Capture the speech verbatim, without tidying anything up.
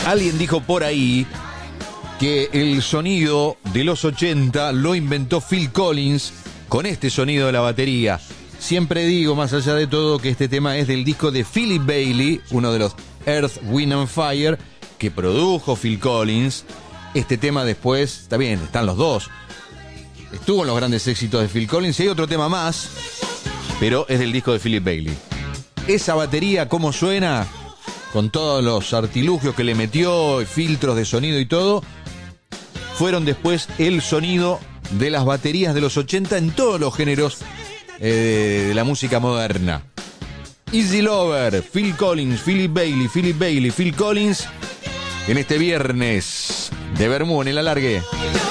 Alguien dijo por ahí que el sonido de los ochenta lo inventó Phil Collins con este sonido de la batería. Siempre digo, más allá de todo, que este tema es del disco de Philip Bailey, uno de los Earth, Wind and Fire, que produjo Phil Collins. Este tema después, está bien, están los dos. Estuvo en los grandes éxitos de Phil Collins y hay otro tema más, pero es del disco de Philip Bailey. Esa batería, ¿cómo suena? Con todos los artilugios que le metió, filtros de sonido y todo, fueron después el sonido de las baterías de los ochenta en todos los géneros eh, de la música moderna. Easy Lover, Phil Collins, Philip Bailey, Philip Bailey, Phil Collins, en este viernes de Bermú en el Alargue.